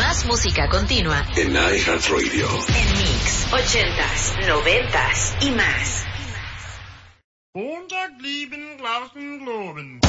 Más música continua en iHeartRadio. En Mix 80s, 90s y más. Montag lieben Glauben globen.